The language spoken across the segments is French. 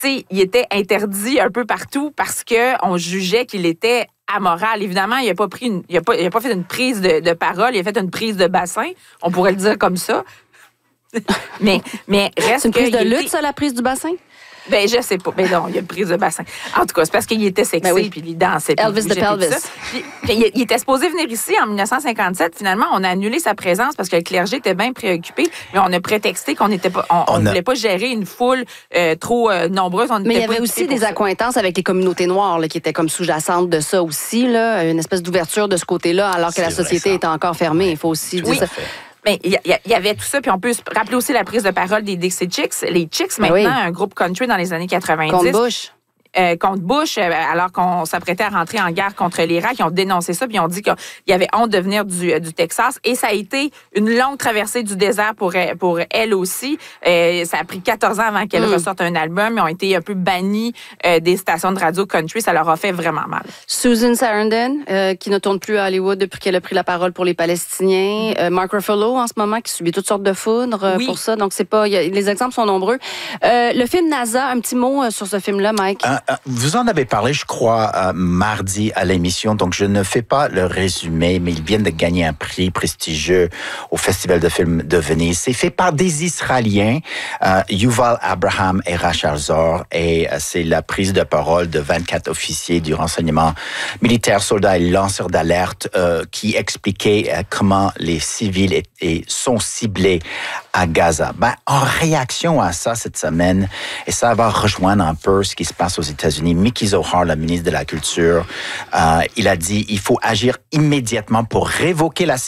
il était interdit un peu partout parce qu'on jugeait qu'il était amoral. Évidemment, il n'a pas fait une prise de parole, il a fait une prise de bassin. On pourrait le dire comme ça. mais reste c'est une prise de lutte, ça, la prise du bassin? Ben, je sais pas. Ben non, il y a une prise de bassin. En tout cas, c'est parce qu'il était sexy, puis il dansait. Elvis de Pelvis. Puis, il était supposé venir ici en 1957. Finalement, on a annulé sa présence parce que le clergé était bien préoccupé. Mais on a prétexté qu'on n'était pas, on voulait pas gérer une foule trop nombreuse. Mais il y avait aussi des accointances avec les communautés noires là, qui étaient comme sous-jacentes de ça aussi, là, une espèce d'ouverture de ce côté-là, alors que la société était encore fermée. Il faut aussi dire ça. Mais il y avait tout ça, puis on peut se rappeler aussi la prise de parole des Dixie Chicks. Les Chicks, maintenant, un groupe country dans les années 90. Contre Bush. Contre Bush, alors qu'on s'apprêtait à rentrer en guerre contre l'Irak, ils ont dénoncé ça, puis ils ont dit qu'il y avait honte de venir du Texas. Et ça a été une longue traversée du désert pour elle aussi. Ça a pris 14 ans avant qu'elle ressorte un album. Ils ont été un peu bannis des stations de radio country. Ça leur a fait vraiment mal. Susan Sarandon, qui ne tourne plus à Hollywood depuis qu'elle a pris la parole pour les Palestiniens. Mark Ruffalo, en ce moment, qui subit toutes sortes de foudres pour ça. Donc, c'est pas... les exemples sont nombreux. Le film NASA, un petit mot sur ce film-là, Mike. Vous en avez parlé, je crois, mardi à l'émission, donc je ne fais pas le résumé, mais ils viennent de gagner un prix prestigieux au Festival de films de Venise. C'est fait par des Israéliens, Yuval Abraham et Rachel Zor, et c'est la prise de parole de 24 officiers du renseignement militaire, soldats et lanceurs d'alerte qui expliquaient comment les civils sont ciblés à Gaza. En réaction à ça cette semaine, et ça va rejoindre un peu ce qui se passe aux États-Unis, Mickey Zohar, le ministre de la Culture, il a dit il faut agir immédiatement pour révoquer la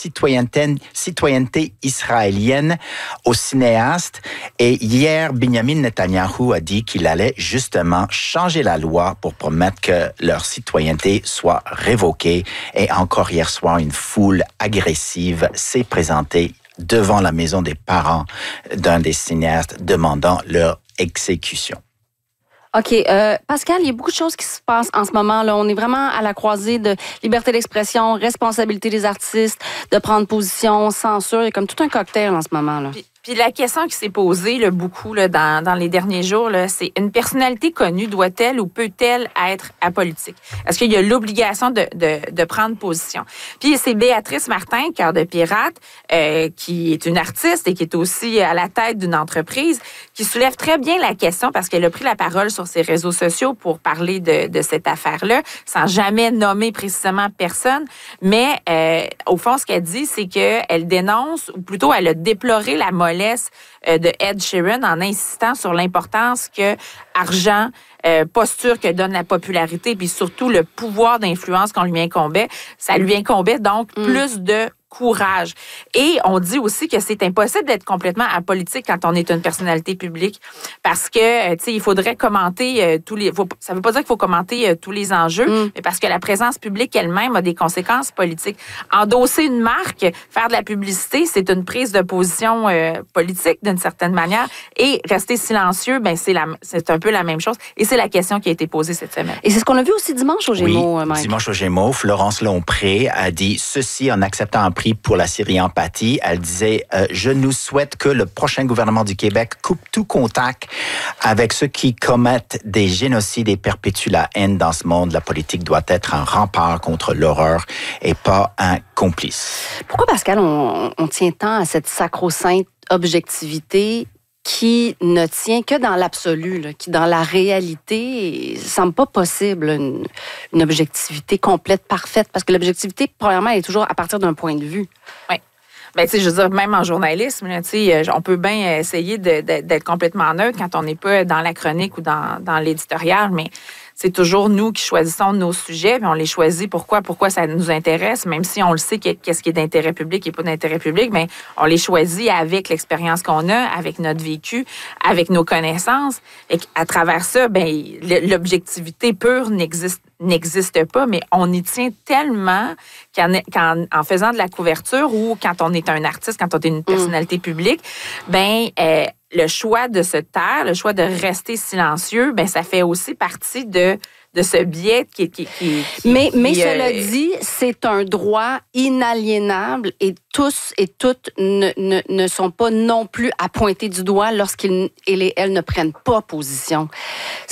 citoyenneté israélienne aux cinéastes. Et hier, Benjamin Netanyahou a dit qu'il allait justement changer la loi pour permettre que leur citoyenneté soit révoquée. Et encore hier soir, une foule agressive s'est présentée devant la maison des parents d'un des cinéastes demandant leur exécution. OK. Pascal, il y a beaucoup de choses qui se passent en ce moment. Là, on est vraiment à la croisée de liberté d'expression, responsabilité des artistes, de prendre position, censure. Il y a comme tout un cocktail en ce moment. Là. Puis la question qui s'est posée là, beaucoup là, dans les derniers jours, là, c'est une personnalité connue doit-elle ou peut-elle être apolitique? Est-ce qu'il y a l'obligation de prendre position? Puis c'est Béatrice Martin, Cœur de pirate, qui est une artiste et qui est aussi à la tête d'une entreprise, qui soulève très bien la question parce qu'elle a pris la parole sur ses réseaux sociaux pour parler de cette affaire-là, sans jamais nommer précisément personne. Mais au fond, ce qu'elle dit, c'est qu'elle dénonce, ou plutôt elle a déploré la mollesse de Ed Sheeran en insistant sur l'importance que argent, posture que donne la popularité, puis surtout le pouvoir d'influence qu'on lui incombait. Ça lui incombait donc plus de courage. Et on dit aussi que c'est impossible d'être complètement apolitique quand on est une personnalité publique parce que, tu sais, il faudrait commenter ça veut pas dire qu'il faut commenter tous les enjeux, mais parce que la présence publique elle-même a des conséquences politiques. Endosser une marque, faire de la publicité, c'est une prise de position politique d'une certaine manière et rester silencieux, c'est un peu la même chose et c'est la question qui a été posée cette semaine. Et c'est ce qu'on a vu aussi dimanche au Gémeaux, oui, Mike. Dimanche au Florence Florence Lompré a dit ceci en acceptant un prix pour la série Empathie. Elle disait je nous souhaite que le prochain gouvernement du Québec coupe tout contact avec ceux qui commettent des génocides et perpétuent la haine dans ce monde. La politique doit être un rempart contre l'horreur et pas un complice. Pourquoi, Pascal, on tient tant à cette sacro-sainte objectivité qui ne tient que dans l'absolu, là, qui dans la réalité semble pas possible une objectivité complète, parfaite, parce que l'objectivité, premièrement, elle est toujours à partir d'un point de vue. Oui. Ben, tu sais, je veux dire, même en journalisme, tu sais, on peut bien essayer d'être complètement neutre quand on n'est pas dans la chronique ou dans l'éditorial, mais c'est toujours nous qui choisissons nos sujets, puis on les choisit. Pourquoi ça nous intéresse, même si on le sait qu'est-ce qui est d'intérêt public et pas d'intérêt public, mais on les choisit avec l'expérience qu'on a, avec notre vécu, avec nos connaissances. Et à travers ça, l'objectivité pure n'existe pas, mais on y tient tellement qu'en faisant de la couverture ou quand on est un artiste, quand on est une personnalité publique, le choix de se taire, le choix de rester silencieux, ça fait aussi partie de ce biais qui Mais cela dit, c'est un droit inaliénable et tous et toutes ne sont pas non plus à pointer du doigt lorsqu'ils et elles ne prennent pas position.